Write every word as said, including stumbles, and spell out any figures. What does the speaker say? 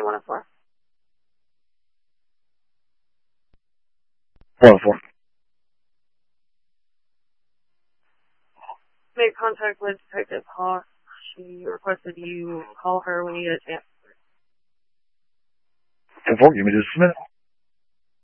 one oh four. one oh four. Made contact with Detective Hawk. She requested you call her when you get a chance. ten four, give me just a minute.